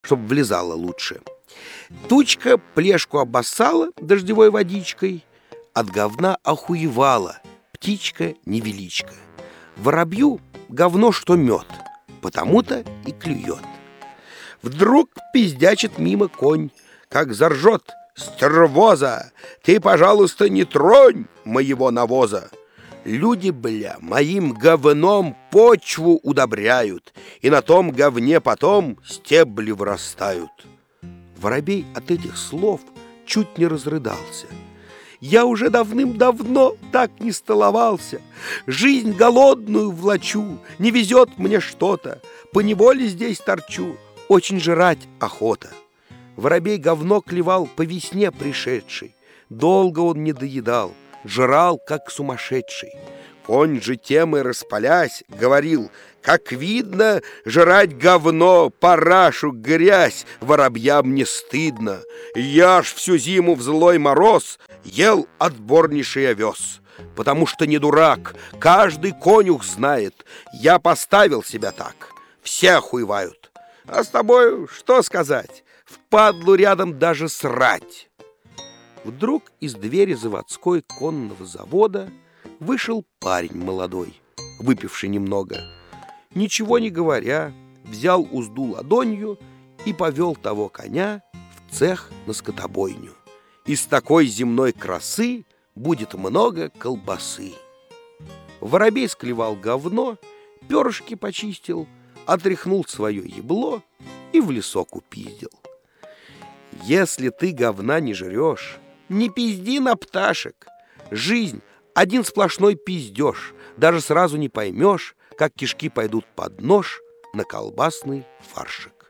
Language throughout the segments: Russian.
чтоб влезала лучше. Тучка плешку обоссала дождевой водичкой, от говна охуевала птичка невеличка. Воробью говно, что мед, потому-то и клюет. Вдруг пиздячит мимо конь, как заржет: «Стервоза, ты, пожалуйста, не тронь моего навоза!» Люди, бля, моим говном почву удобряют, и на том говне потом стебли вырастают. Воробей от этих слов чуть не разрыдался. Я уже давным-давно так не столовался. Жизнь голодную влачу, не везет мне что-то. Поневоле здесь торчу, очень жрать охота. Воробей говно клевал по весне пришедший. Долго он не доедал, жрал, как сумасшедший. Конь же тем и распалясь говорил: «Как видно, жрать говно, парашу, грязь, воробьям не стыдно. Я ж всю зиму в злой мороз ел отборнейший овес. Потому что не дурак, каждый конюх знает, я поставил себя так, все охуевают. А с тобой что сказать, впадлу рядом даже срать». Вдруг из двери заводской конного завода вышел парень молодой, выпивший немного. Ничего не говоря, взял узду ладонью и повел того коня в цех на скотобойню. Из такой земной красы будет много колбасы. Воробей склевал говно, перышки почистил, отряхнул свое ебло и в лесок упиздил. Если ты говна не жрешь, не пизди на пташек. Жизнь один сплошной пиздеж, даже сразу не поймешь, как кишки пойдут под нож на колбасный фаршик.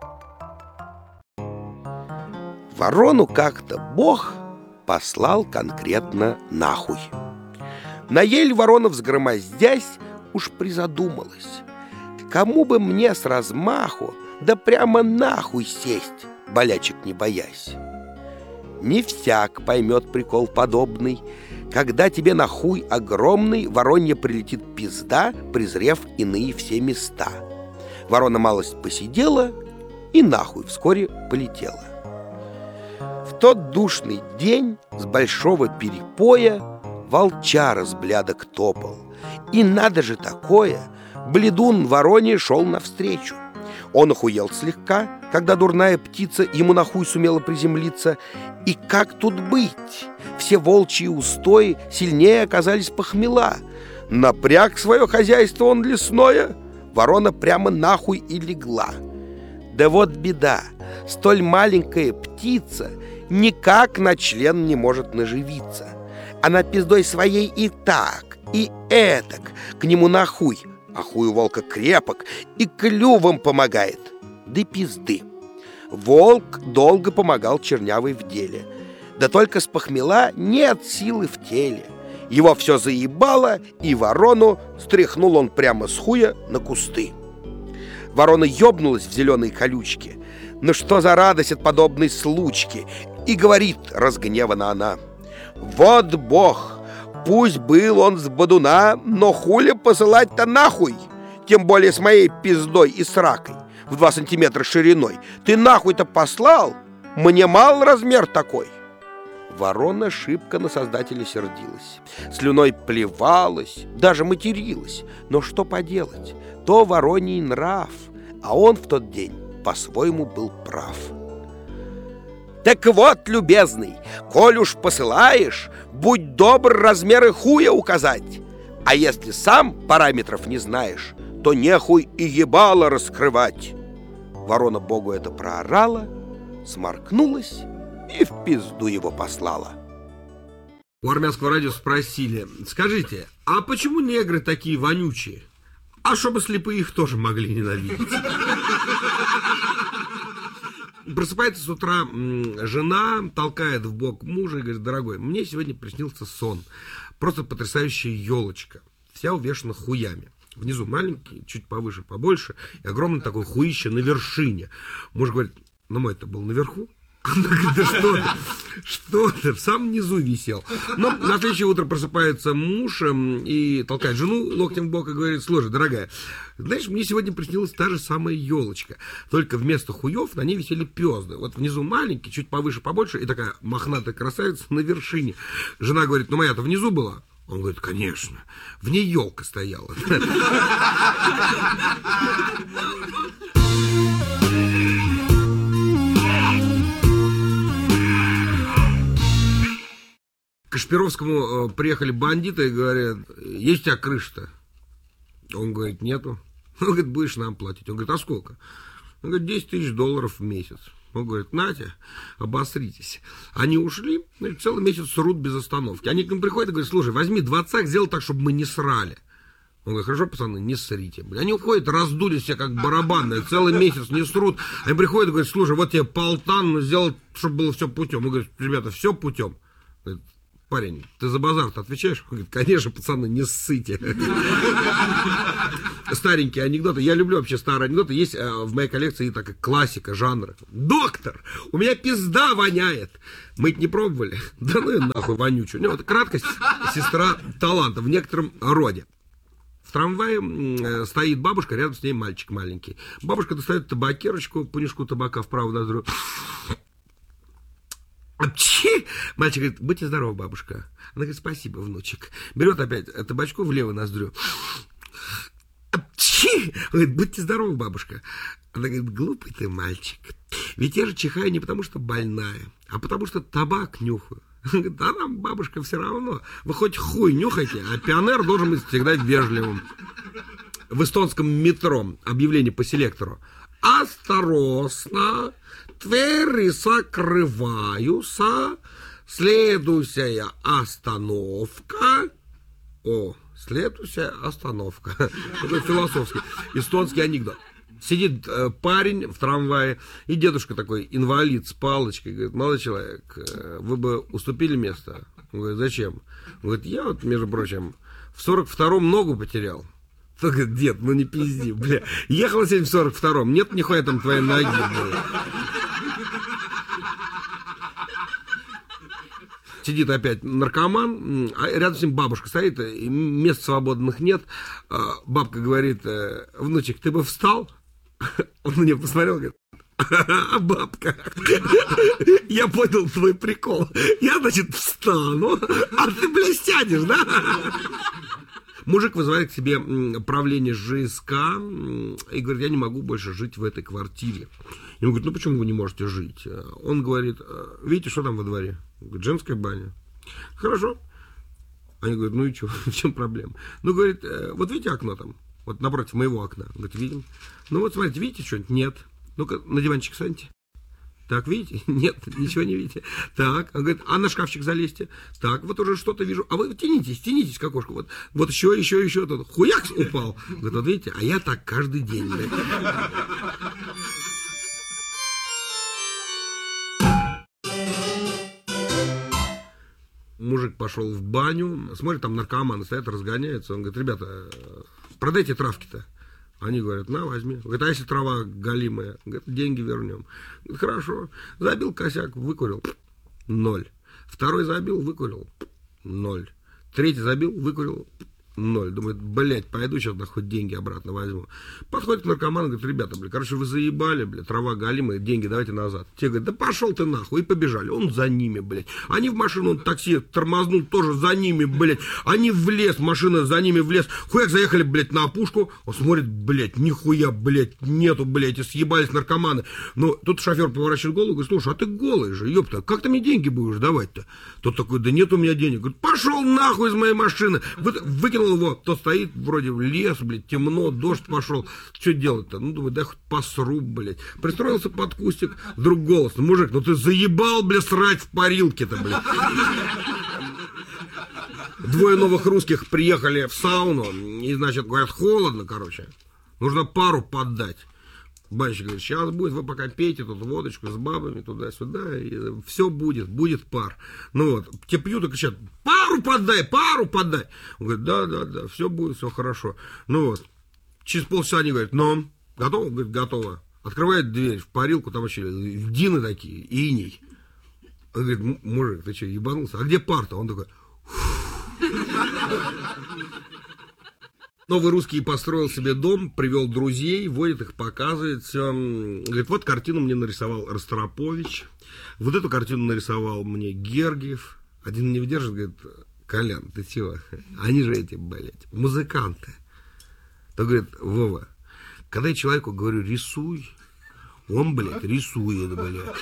Ворону как-то Бог послал конкретно нахуй. На ель ворона, взгромоздясь, уж призадумалась: кому бы мне с размаху да прямо нахуй сесть, болячек не боясь. Не всяк поймет прикол подобный, когда тебе на хуй огромный воронья прилетит пизда, презрев иные все места. Ворона малость посидела и нахуй вскоре полетела. В тот душный день с большого перепоя волчара с блядок топал. И надо же такое, бледун вороне шел навстречу. Он охуел слегка, когда дурная птица ему на хуй сумела приземлиться. И как тут быть? Все волчьи устои сильнее оказались похмела. Напряг свое хозяйство он лесное, ворона прямо нахуй и легла. Да вот беда, столь маленькая птица никак на член не может наживиться. Она пиздой своей и так, и этак к нему на хуй. А хуй у волка крепок и клювом помогает. Да пизды. Волк долго помогал чернявой в деле. Да только с похмела нет силы в теле. Его все заебало, и ворону стряхнул он прямо с хуя на кусты. Ворона ёбнулась в зеленые колючки. Ну что за радость от подобной случки? И говорит разгневана она: «Вот Бог! Пусть был он с бодуна, но хули посылать-то нахуй? Тем более с моей пиздой и сракой в 2 сантиметра шириной. Ты нахуй-то послал? Мне мал размер такой». Ворона шибко на создателя сердилась, слюной плевалась, даже материлась. Но что поделать, то вороний нрав, а он в тот день по-своему был прав. «Так вот, любезный, коль уж посылаешь, будь добр размеры хуя указать. А если сам параметров не знаешь, то нехуй и ебало раскрывать». Ворона Богу это проорала, сморкнулась и в пизду его послала. У армянского радио спросили: скажите, а почему негры такие вонючие? А чтобы слепые их тоже могли ненавидеть. Просыпается с утра жена, толкает в бок мужа и говорит: дорогой, мне сегодня приснился сон. Просто потрясающая елочка, вся увешана хуями. Внизу маленький, чуть повыше, побольше, и огромное такое хуище на вершине. Муж говорит: ну мой-то был наверху. Она говорит, да что ты, в самом низу висел. Но на следующее утро просыпается муж и толкает жену локтем в бок и говорит, слушай, дорогая, знаешь, мне сегодня приснилась та же самая елочка, только вместо хуев на ней висели пёзды. Вот внизу маленький, чуть повыше, побольше, и такая мохнатая красавица на вершине. Жена говорит, ну моя-то внизу была. Он говорит, конечно, в ней елка стояла. К Кашпировскому приехали бандиты и говорят, есть у тебя крыша-то? Он говорит, нету. Он говорит, будешь нам платить. Он говорит, а сколько? Он говорит, $10 000 в месяц. Он говорит, Натя, обосритесь. Они ушли, целый месяц срут без остановки. Они к ним приходят и говорят, слушай, возьми двадцак, сделай так, чтобы мы не срали. Он говорит, хорошо, пацаны, не ссрите. Они уходят, раздулись все как барабанные, целый месяц не срут. Они приходят и говорят, слушай, вот тебе полтан, сделал, чтобы было все путем. Он говорит, ребята, все путем. Говорит, парень, ты за базар-то отвечаешь? Он говорит, конечно, пацаны, не ссыте. Старенькие анекдоты. Я люблю вообще старые анекдоты. Есть в моей коллекции такая классика жанра. Доктор, у меня пизда воняет. Мы это не пробовали. Да ну и нахуй вонючую. Вот краткость сестра таланта в некотором роде. В трамвае стоит бабушка, рядом с ней мальчик маленький. Бабушка достает табакерочку, понюшку табака в правую ноздрю. Мальчик говорит, будьте здоровы, бабушка. Она говорит, спасибо, внучек. Берет опять табачку в левую ноздрю. Он говорит, будьте здоровы, бабушка. Она говорит, глупый ты мальчик. Ведь я же чихаю не потому, что больная, а потому, что табак нюхаю. Она говорит, да нам, бабушка, все равно. Вы хоть хуй нюхайте, а пионер должен быть всегда вежливым. В эстонском метро объявление по селектору. Осторожно, двери закрываются, следующая остановка. О, следующая остановка. Это философский, эстонский анекдот. Сидит парень в трамвае, и дедушка такой, инвалид с палочкой, говорит, молодой человек, вы бы уступили место? Он говорит, зачем? Он говорит, я вот, между прочим, в 42-м ногу потерял. Он говорит, дед, ну не пизди, бля. Ехал сегодня в 42-м, нет нихуя там твоей ноги, бля. Сидит опять наркоман, а рядом с ним бабушка стоит, и мест свободных нет. Бабка говорит, внучек, ты бы встал? Он на нее посмотрел, говорит, бабка, я понял твой прикол. Я, значит, встану, а ты, блядь, сядешь, да? Мужик вызывает к себе правление ЖСК и говорит, я не могу больше жить в этой квартире. Ему говорят, ну почему вы не можете жить? Он говорит, видите, что там во дворе? Говорит, женская баня. Хорошо. Они говорят, ну и что, в чем проблема? Ну, говорит, вот видите окно там? Вот напротив моего окна. Говорит, видим. Ну вот смотрите, видите что-нибудь? Нет. Ну-ка, на диванчик встаньте. Так, видите? Нет, ничего не видите. Так, он говорит, а на шкафчик залезьте. Так, вот уже что-то вижу. А вы тянитесь к окошку. Вот еще. Тут хуяк упал. Говорит, вот видите, а я так каждый день. Мужик пошел в баню, смотрит, там наркоманы стоят, разгоняются. Он говорит, ребята, продайте травки-то. Они говорят, на, возьми. Он говорит, а если трава галимая? Он говорит, деньги вернем. Говорит, хорошо. Забил косяк, выкурил. 0. Второй забил, выкурил. 0. Третий забил, выкурил. 0. Думает, блядь, пойду сейчас хоть деньги обратно возьму. Подходит к наркоману, говорит, ребята, блядь, короче, вы заебали, блядь, трава галимая, деньги давайте назад. Те говорят, да пошел ты нахуй, и побежали. Он за ними, блядь. Они в машину, такси тормознул, тоже за ними, блядь. Они в лес, машина за ними в лес. Хуяк заехали, блядь, на опушку. Он смотрит, блядь, нихуя, блядь, нету, блядь, и съебались наркоманы. Ну, тут шофер поворачивает голову и говорит, слушай, а ты голый же, ёпта, как ты мне деньги будешь давать-то? Тот такой, да нет у меня денег. Говорит, пошел нахуй из моей машины. Выкинул его, тот стоит, вроде в лес, блядь, темно, дождь пошел. Что делать-то? Ну, думаю, да хоть посру, блядь. Пристроился под кустик, вдруг голос, ну, мужик, ну ты заебал, блядь, срать в парилке-то, блядь. Двое новых русских приехали в сауну, и, значит, говорят, холодно, короче, нужно пару поддать. Банщик говорит, сейчас будет, вы пока пейте тут водочку с бабами туда-сюда, и все будет пар. Ну вот, те пьют и кричат, пару поддай. Он говорит, да, все будет, все хорошо. Ну вот, через полчаса они говорят, ну, готово? Говорит, готово. Открывает дверь в парилку, там вообще льдины такие, иней. Он говорит, мужик, ты что, ебанулся? А где парта? Он такой... Новый русский построил себе дом, привел друзей, водит их, показывает все. Говорит, вот картину мне нарисовал Ростропович, вот эту картину нарисовал мне Гергиев. Один не выдержит, говорит, Колян, ты чего? Они же эти, блядь, музыканты. То говорит, Вова, когда я человеку говорю, рисуй, он, блядь, рисует, блядь.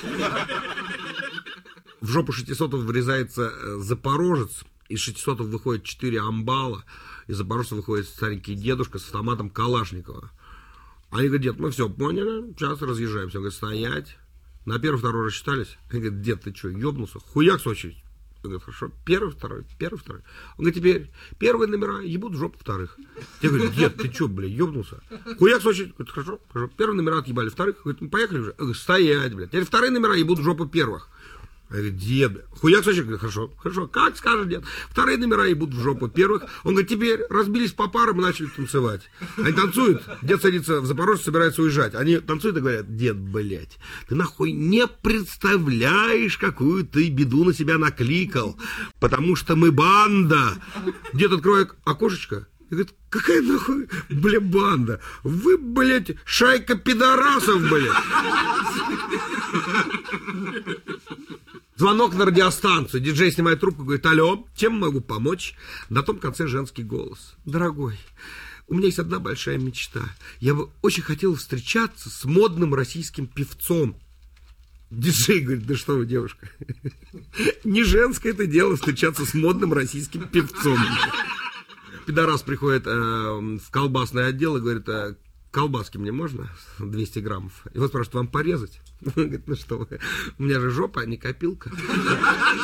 В жопу 600-ов врезается Запорожец, из 600-ов выходит 4 амбала, из Запорожца выходит старенький дедушка с автоматом Калашникова. Они говорят, дед, мы все поняли, сейчас разъезжаемся. Он говорит, стоять. На первый, второй рассчитались. Они говорят, дед, ты что, ебнулся? Хуяк с очередь. Он говорит, хорошо, первый, второй. Он говорит, теперь первые номера ебут в жопу вторых. Я говорю, дед, ты что, блядь, ебнулся? Хуяк с очередь. Говорит, хорошо. Первые номера отъебали вторых. Говорит, ну поехали уже. Я говорю, стоять, блядь. Теперь вторые номера ебут в жопу первых. Я говорю, дед, хуяк сочек, говорит, хорошо, как скажешь, дед. Вторые номера ебут в жопу первых. Он говорит, теперь разбились по парам и начали танцевать. Они танцуют, дед садится в Запорожье, собирается уезжать. Они танцуют и говорят, дед, блядь, ты нахуй не представляешь, какую ты беду на себя накликал, потому что мы банда. Дед открывает окошечко. И говорит, какая нахуй, бля, банда? Вы, блядь, шайка пидорасов, блядь. Звонок на радиостанцию. Диджей снимает трубку, говорит, алло, чем могу помочь? На том конце женский голос. Дорогой, у меня есть одна большая мечта. Я бы очень хотел встречаться с модным российским певцом. Диджей говорит, да что вы, девушка, не женское это дело встречаться с модным российским певцом. Пидорас приходит в колбасный отдел и говорит, колбаски мне можно? 200 граммов. И вот спрашивает, вам порезать? Он говорит, ну что вы, у меня же жопа, а не копилка.